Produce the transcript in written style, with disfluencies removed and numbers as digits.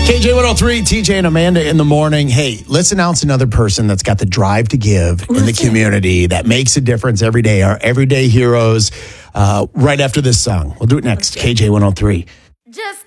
KJ103, TJ and Amanda in the morning. Hey, let's announce another person that's got the drive to give in the community that makes a difference every day. Our everyday heroes right after this song. We'll do it next. KJ103. Just